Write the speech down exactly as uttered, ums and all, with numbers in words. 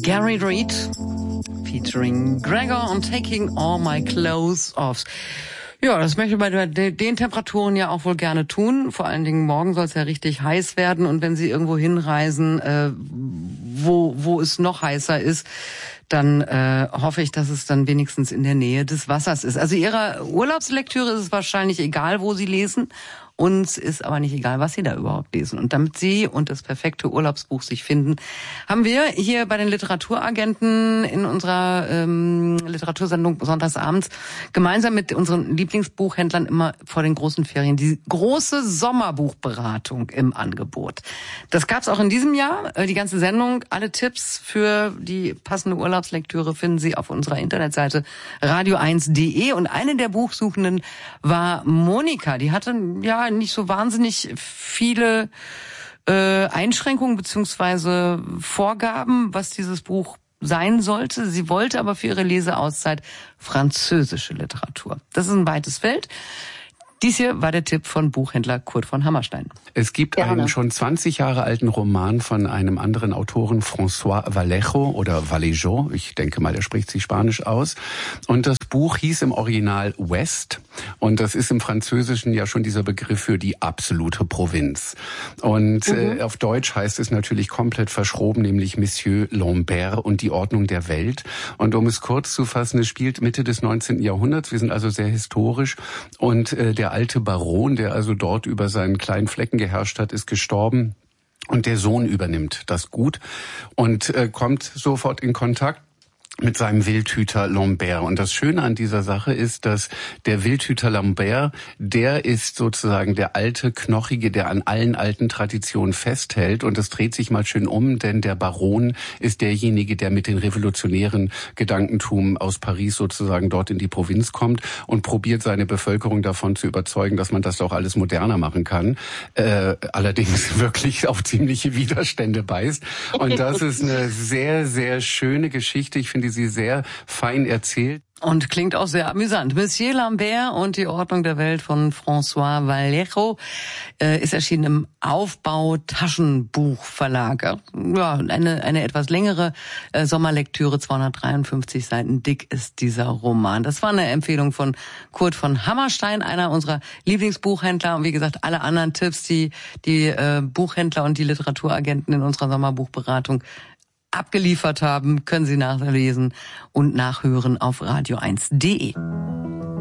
Gary Reed featuring Gregor und Taking All My Clothes Off. Ja, das möchte ich bei den Temperaturen ja auch wohl gerne tun. Vor allen Dingen morgen soll es ja richtig heiß werden. Und wenn Sie irgendwo hinreisen, äh, wo wo es noch heißer ist, dann äh, hoffe ich, dass es dann wenigstens in der Nähe des Wassers ist. Also Ihrer Urlaubslektüre ist es wahrscheinlich egal, wo Sie lesen. Uns ist aber nicht egal, was Sie da überhaupt lesen. Und damit Sie und das perfekte Urlaubsbuch sich finden, haben wir hier bei den Literaturagenten in unserer ähm, Literatursendung sonntagsabends gemeinsam mit unseren Lieblingsbuchhändlern immer vor den großen Ferien die große Sommerbuchberatung im Angebot. Das gab's auch in diesem Jahr. Die ganze Sendung, alle Tipps für die passende Urlaubslektüre finden Sie auf unserer Internetseite radio eins punkt de. Und eine der Buchsuchenden war Monika. Die hatte ja nicht so wahnsinnig viele äh, Einschränkungen beziehungsweise Vorgaben, was dieses Buch sein sollte. Sie wollte aber für ihre Leseauszeit französische Literatur. Das ist ein weites Feld. Dies hier war der Tipp von Buchhändler Kurt von Hammerstein. Es gibt ja, einen schon zwanzig Jahre alten Roman von einem anderen Autoren, François Vallejo oder Vallejo. Ich denke mal, er spricht sich Spanisch aus. Und das Buch hieß im Original West. Und das ist im Französischen ja schon dieser Begriff für die absolute Provinz. Und mhm. äh, auf Deutsch heißt es natürlich komplett verschroben, nämlich Monsieur Lambert und die Ordnung der Welt. Und um es kurz zu fassen, es spielt Mitte des neunzehnten Jahrhunderts. Wir sind also sehr historisch. Und äh, der alte Baron, der also dort über seinen kleinen Flecken geherrscht hat, ist gestorben. Und der Sohn übernimmt das Gut und äh, kommt sofort in Kontakt mit seinem Wildhüter Lambert. Und das Schöne an dieser Sache ist, dass der Wildhüter Lambert, der ist sozusagen der alte Knochige, der an allen alten Traditionen festhält. Und es dreht sich mal schön um, denn der Baron ist derjenige, der mit den revolutionären Gedankentum aus Paris sozusagen dort in die Provinz kommt und probiert seine Bevölkerung davon zu überzeugen, dass man das doch alles moderner machen kann. Äh, allerdings wirklich auf ziemliche Widerstände beißt. Und das ist eine sehr, sehr schöne Geschichte. Ich finde sie sehr fein erzählt. Und klingt auch sehr amüsant. Monsieur Lambert und die Ordnung der Welt von François Vallejo äh, ist erschienen im Aufbau-Taschenbuchverlag. Ja, eine, eine etwas längere äh, Sommerlektüre, zweihundertdreiundfünfzig Seiten dick ist dieser Roman. Das war eine Empfehlung von Kurt von Hammerstein, einer unserer Lieblingsbuchhändler. Und wie gesagt, alle anderen Tipps, die die äh, Buchhändler und die Literaturagenten in unserer Sommerbuchberatung abgeliefert haben, können Sie nachlesen und nachhören auf radio eins punkt de.